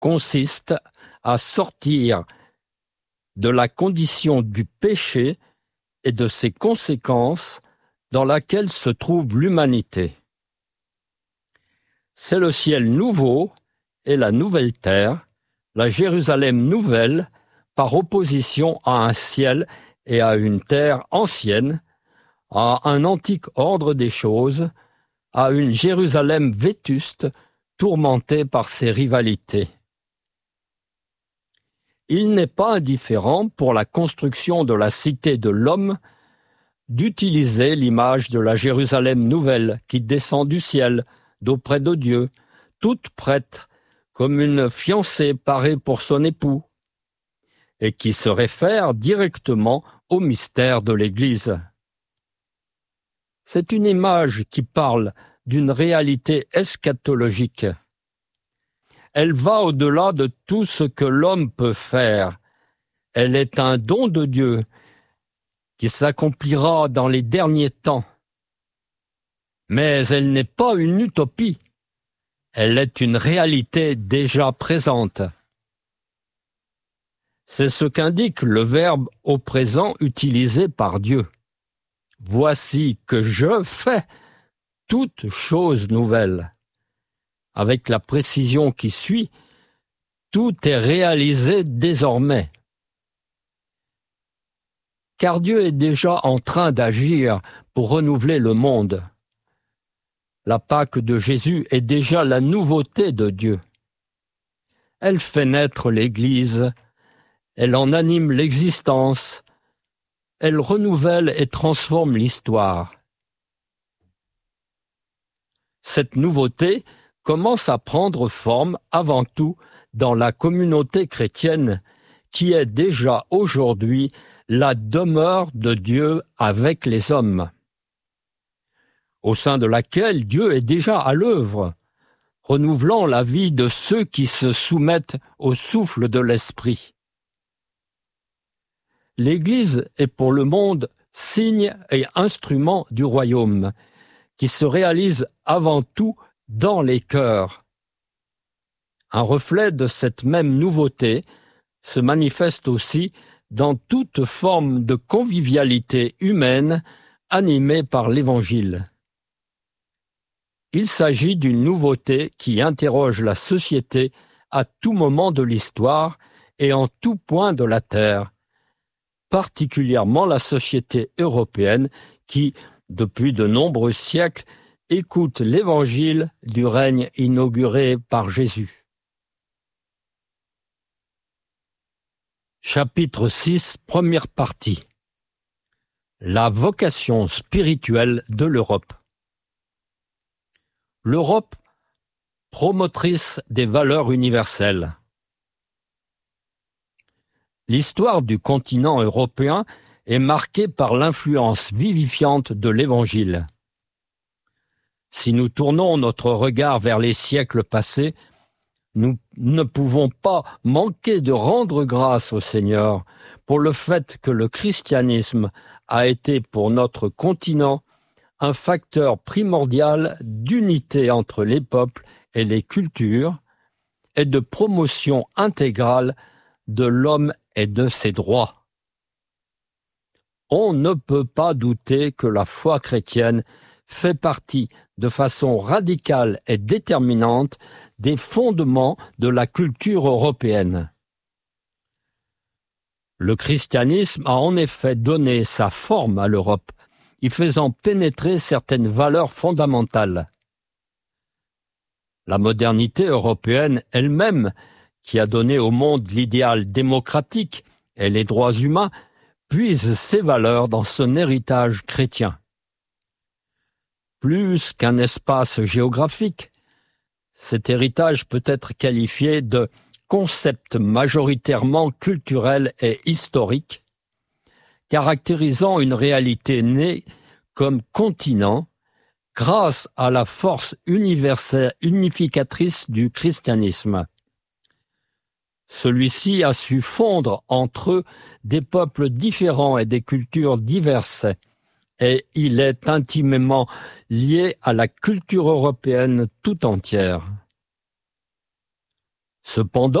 consiste à sortir de la condition du péché et de ses conséquences dans laquelle se trouve l'humanité. C'est le ciel nouveau et la nouvelle terre, la Jérusalem nouvelle, par opposition à un ciel et à une terre ancienne, à un antique ordre des choses, à une Jérusalem vétuste, tourmentée par ses rivalités. Il n'est pas indifférent pour la construction de la cité de l'homme d'utiliser l'image de la Jérusalem nouvelle qui descend du ciel, d'auprès de Dieu, toute prête comme une fiancée parée pour son époux, et qui se réfère directement au mystère de l'Église. C'est une image qui parle d'une réalité eschatologique. Elle va au-delà de tout ce que l'homme peut faire. Elle est un don de Dieu qui s'accomplira dans les derniers temps. Mais elle n'est pas une utopie. Elle est une réalité déjà présente. C'est ce qu'indique le verbe au présent utilisé par Dieu. Voici que je fais toute chose nouvelle. Avec la précision qui suit, tout est réalisé désormais. Car Dieu est déjà en train d'agir pour renouveler le monde. La Pâque de Jésus est déjà la nouveauté de Dieu. Elle fait naître l'Église, elle en anime l'existence, elle renouvelle et transforme l'histoire. Cette nouveauté commence à prendre forme avant tout dans la communauté chrétienne qui est déjà aujourd'hui la demeure de Dieu avec les hommes, au sein de laquelle Dieu est déjà à l'œuvre, renouvelant la vie de ceux qui se soumettent au souffle de l'Esprit. L'Église est pour le monde signe et instrument du royaume, qui se réalise avant tout dans les cœurs. Un reflet de cette même nouveauté se manifeste aussi dans toute forme de convivialité humaine animée par l'Évangile. Il s'agit d'une nouveauté qui interroge la société à tout moment de l'histoire et en tout point de la terre, particulièrement la société européenne qui, depuis de nombreux siècles, écoute l'Évangile du règne inauguré par Jésus. Chapitre 6, première partie. La vocation spirituelle de l'Europe. L'Europe, promotrice des valeurs universelles. L'histoire du continent européen est marquée par l'influence vivifiante de l'Évangile. Si nous tournons notre regard vers les siècles passés, nous ne pouvons pas manquer de rendre grâce au Seigneur pour le fait que le christianisme a été pour notre continent un facteur primordial d'unité entre les peuples et les cultures et de promotion intégrale de l'homme et de ses droits. On ne peut pas douter que la foi chrétienne fait partie de façon radicale et déterminante des fondements de la culture européenne. Le christianisme a en effet donné sa forme à l'Europe, y faisant pénétrer certaines valeurs fondamentales. La modernité européenne elle-même, qui a donné au monde l'idéal démocratique et les droits humains, puise ses valeurs dans son héritage chrétien. Plus qu'un espace géographique, cet héritage peut être qualifié de concept majoritairement culturel et historique, caractérisant une réalité née comme continent grâce à la force universelle unificatrice du christianisme. Celui-ci a su fondre entre eux des peuples différents et des cultures diverses, et il est intimement lié à la culture européenne tout entière. Cependant,